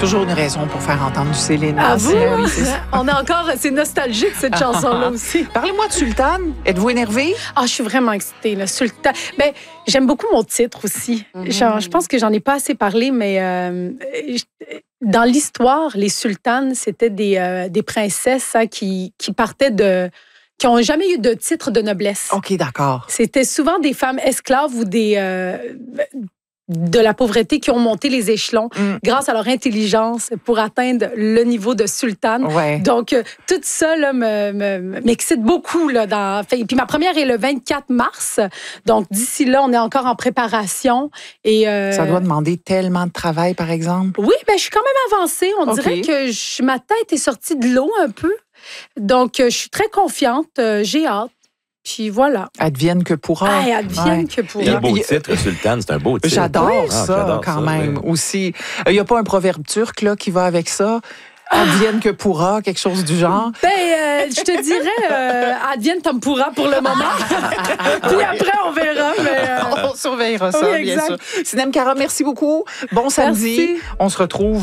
Toujours une raison pour faire entendre du Céline. À vous, Oui, c'est ça. on est encore, c'est nostalgique cette chanson-là aussi. Parlez-moi de Sultane. Êtes-vous énervée? Ah, je suis vraiment excitée, là. Sultan. Ben, j'aime beaucoup mon titre aussi. Je pense que j'en ai pas assez parlé, mais dans l'histoire, les sultanes, c'était des princesses qui partaient qui n'ont jamais eu de titre de noblesse. OK, d'accord. C'était souvent des femmes esclaves ou de la pauvreté qui ont monté les échelons grâce à leur intelligence pour atteindre le niveau de sultane. Ouais. Donc, tout ça là, m'excite beaucoup. Là, puis ma première est le 24 mars. Donc, d'ici là, on est encore en préparation. Et, Ça doit demander tellement de travail, par exemple. Oui, ben, je suis quand même avancée. On OK. dirait que ma tête est sortie de l'eau un peu. Donc, je suis très confiante. J'ai hâte. Puis voilà. Advienne que pourra. Ah, advienne Ouais. que pourra. Quel beau titre, Sultane, c'est un beau titre. J'adore Oui. ça, J'adore quand ça, même, oui. aussi. Il n'y a pas un proverbe turc là, qui va avec ça? Advienne que pourra, quelque chose du genre? Ben, je te dirais, advienne tam pourra pour le moment. Puis après, on verra. Mais, On surveillera ça, oui, bien exact. sûr. Sinem Cara, merci beaucoup. Bon samedi. Merci. On se retrouve